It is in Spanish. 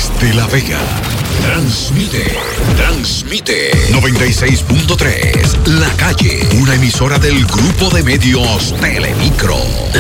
Desde La Vega, transmite 96.3, La Calle, una emisora del grupo de medios Telemicro,